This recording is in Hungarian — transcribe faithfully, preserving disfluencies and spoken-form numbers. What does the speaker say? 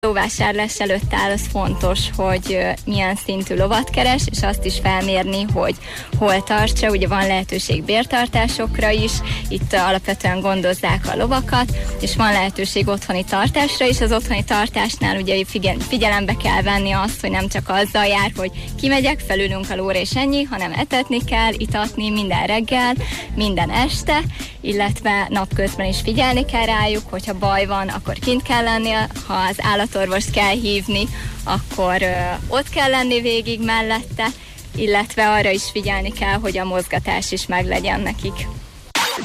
Lóvásárlás előtt áll, az fontos, hogy milyen szintű lovat keres, és azt is felmérni, hogy hol tartsa. Ugye van lehetőség bértartásokra is, itt alapvetően gondozzák a lovakat, és van lehetőség otthoni tartásra is. Az otthoni tartásnál ugye figyelembe kell venni azt, hogy nem csak azzal jár, hogy kimegyek, felülünk a lóra és ennyi, hanem etetni kell, itatni minden reggel, minden este, illetve napközben is figyelni kell rájuk, hogyha baj van, akkor kint kell lenni, ha az állatorvost kell hívni, akkor ö, ott kell lenni végig mellette, illetve arra is figyelni kell, hogy a mozgatás is meglegyen nekik.